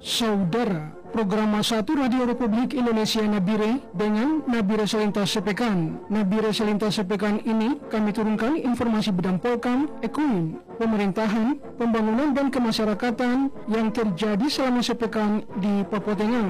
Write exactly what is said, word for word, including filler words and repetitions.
Saudara, program satu Radio Republik Indonesia Nabire dengan Nabire Selintas Sepekan. Nabire Selintas Sepekan ini kami turunkan informasi bidang Polkam, ekonomi, pemerintahan, pembangunan dan kemasyarakatan yang terjadi selama sepekan di Papua Tengah.